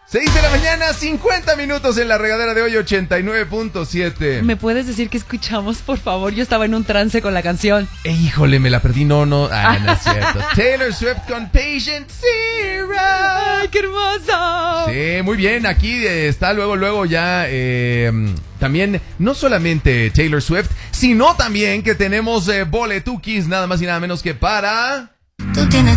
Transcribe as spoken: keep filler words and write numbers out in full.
seis de la mañana, cincuenta minutos en la regadera de hoy, ochenta y nueve punto siete. ¿Me puedes decir qué escuchamos, por favor? Yo estaba en un trance con la canción. Eh, híjole, me la perdí. No, no. Ah, no es cierto. Taylor Swift con Patient Zero. ¡Ay, qué hermoso! Sí, muy bien. Aquí eh, está luego, luego ya eh, también no solamente Taylor Swift, sino también que tenemos eh, boletukis, nada más y nada menos que para... Tú tienes